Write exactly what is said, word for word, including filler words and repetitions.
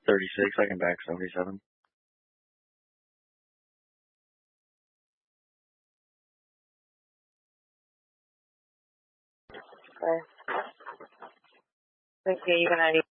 thirty-six. I can back seventy-seven. Okay. Okay, you can